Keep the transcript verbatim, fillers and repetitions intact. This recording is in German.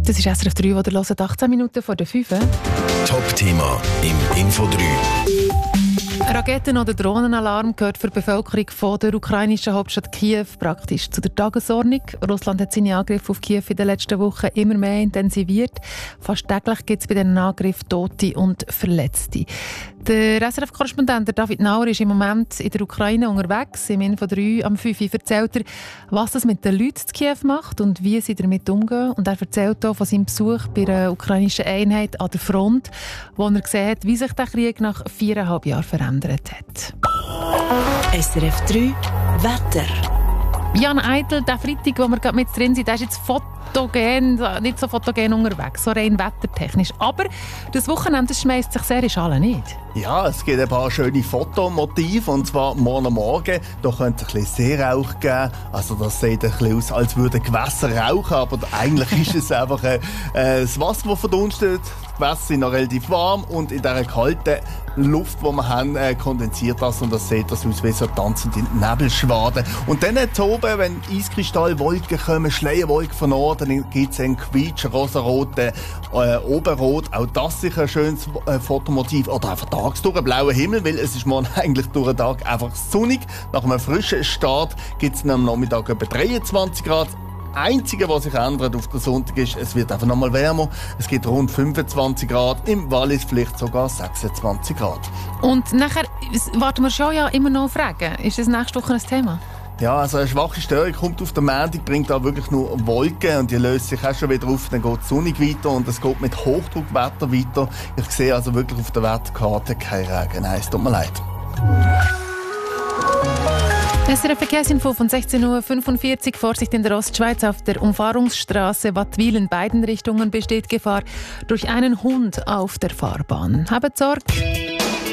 Das ist S R F drei, wo ihr hört, achtzehn Minuten vor der fünf. Top-Thema im Info drei. Raketen- oder Drohnenalarm gehört für die Bevölkerung von der ukrainischen Hauptstadt Kiew praktisch zu der Tagesordnung. Russland hat seine Angriffe auf Kiew in den letzten Wochen immer mehr intensiviert. Fast täglich gibt es bei diesen Angriffen Tote und Verletzte. Der S R F-Korrespondent David Nauer ist im Moment in der Ukraine unterwegs. Im Info drei am fünf Uhr erzählt er, was das mit den Leuten in Kiew macht und wie sie damit umgehen. Und er erzählt auch von seinem Besuch bei einer ukrainischen Einheit an der Front, wo er gesehen hat, wie sich der Krieg nach viereinhalb Jahren verändert hat. S R F drei Wetter. Jan Eitel, der Freitag, wo wir gerade mit drin sind, der ist jetzt fotogen, nicht so fotogen unterwegs, so rein wettertechnisch. Aber das Wochenende schmeißt sich sehr in Schale, nicht? Ja, es gibt ein paar schöne Fotomotive, und zwar morgen Morgen. Da könnte es ein bisschen Seerauch geben. Also das sieht ein bisschen aus, als würden Gewässer rauchen, aber eigentlich ist es einfach äh, das Wasser, das verdunstet. Die Gewässer sind noch relativ warm und in dieser kalten Luft, die wir haben, äh, kondensiert das, und das sieht das aus wie so tanzende Nebelschwaden. Und dann hier oben, wenn Eiskristallwolken kommen, Schleierwolken von Norden, dann gibt es einen quietsch rosaroten äh, Oberrot. Auch das ist ein schönes äh, Fotomotiv. Oder einfach tagsdurch blauer Himmel, weil es ist morgen eigentlich durch den Tag einfach sonnig. Nach einem frischen Start gibt es am Nachmittag etwa dreiundzwanzig Grad. Das Einzige, was sich ändert auf den Sonntag, ist, es wird einfach noch mal wärmer. Es gibt rund fünfundzwanzig Grad, im Wallis vielleicht sogar sechsundzwanzig Grad. Und nachher warten wir schon ja immer noch auf Regen. Ist das nächste Woche ein Thema? Ja, also eine schwache Störung kommt auf den Montag, bringt da wirklich nur Wolken, und die löst sich auch schon wieder auf. Dann geht es sonnig weiter und es geht mit Hochdruckwetter weiter. Ich sehe also wirklich auf der Wetterkarte kein Regen. Nein, es tut mir leid. S R F-Verkehrsinfo von sechzehn Uhr fünfundvierzig. Vorsicht in der Ostschweiz auf der Umfahrungsstraße Wattwil in beiden Richtungen besteht Gefahr durch einen Hund auf der Fahrbahn. Habt Sorge.